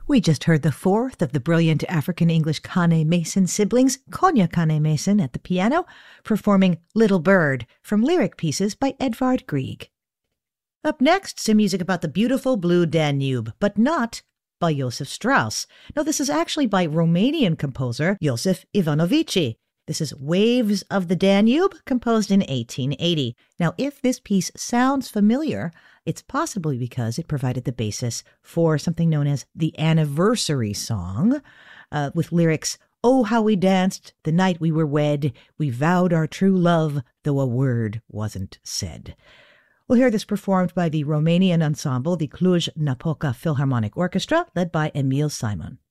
We just heard the fourth of the brilliant African-English Kane Mason siblings, Konya Kane Mason at the piano, performing Little Bird from lyric pieces by Edvard Grieg. Up next, some music about the beautiful blue Danube, but not by Josef Strauss. No, this is actually by Romanian composer Josef Ivanovici. This is Waves of the Danube, composed in 1880. Now, if this piece sounds familiar, it's possibly because it provided the basis for something known as the Anniversary Song, with lyrics, "Oh, how we danced the night we were wed, we vowed our true love, though a word wasn't said." We'll hear this performed by the Romanian ensemble, the Cluj-Napoca Philharmonic Orchestra, led by Emil Simon.